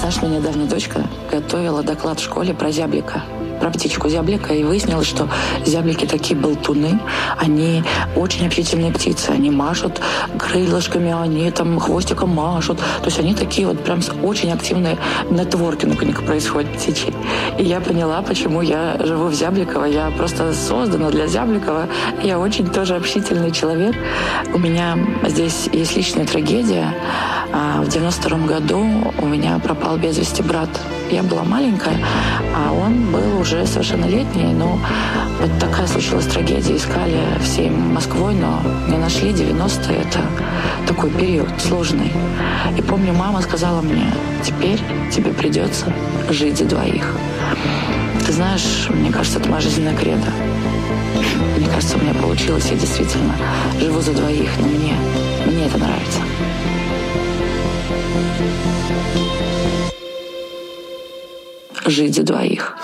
Знаешь, мне недавно дочка готовила доклад в школе про зяблика, про птичку зяблика, и выяснилось, что зяблики такие болтуны, они очень общительные птицы, они машут крылышками, они там хвостиком машут, то есть они такие вот прям очень активные, нетворкинг у них происходит птичий. И я поняла, почему я живу в Зябликово, я просто создана для Зябликова, я очень тоже общительный человек. У меня здесь есть личная трагедия. В 92-м году у меня пропал без вести брат. Я была маленькая, а он был уже совершеннолетний. Но вот такая случилась трагедия. Искали всей Москвой, но не нашли. 90-е — это такой период сложный. И помню, мама сказала мне: теперь тебе придется жить за двоих. Ты знаешь, мне кажется, это моя жизненная кредо. Мне кажется, у меня получилось. Я действительно живу за двоих, но мне это нравится. Жить за двоих.